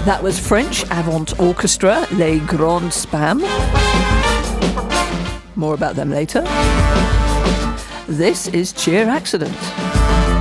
That was French Avant Orchestra, Les Grands Spam. More about them later. This is Cheer Accident.